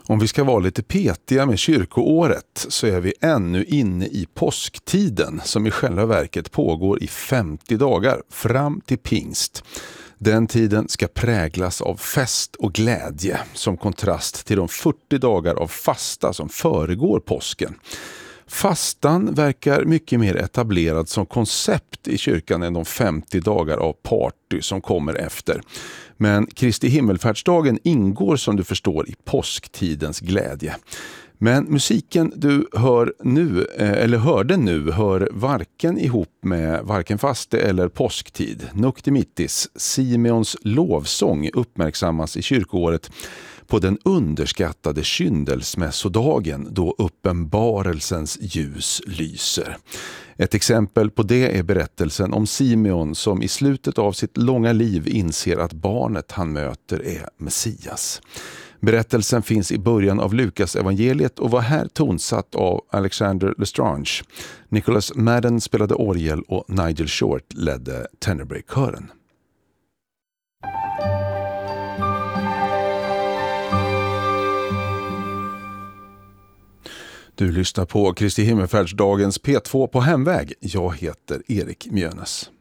Om vi ska vara lite petiga med kyrkoåret så är vi ännu inne i påsktiden som i själva verket pågår i 50 dagar fram till pingst. Den tiden ska präglas av fest och glädje som kontrast till de 40 dagar av fasta som föregår påsken. Fastan verkar mycket mer etablerad som koncept i kyrkan än de 50 dagar av party som kommer efter. Men Kristi himmelfärdsdagen ingår som du förstår i påsktidens glädje. Men musiken du hör nu, eller hörde nu, hör varken ihop med varken faste eller påsktid. Noctimittis, Simeons lovsång, uppmärksammas i kyrkoåret på den underskattade kyndelsmässodagen då uppenbarelsens ljus lyser. Ett exempel på det är berättelsen om Simeon som i slutet av sitt långa liv inser att barnet han möter är Messias. Berättelsen finns i början av Lukas evangeliet och var här tonsatt av Alexander Lestrange. Nicholas Madden spelade orgel och Nigel Short ledde Tenebrae-kören. Du lyssnar på Kristi himmelfärdsdagens P2 på hemväg. Jag heter Erik Mjönes.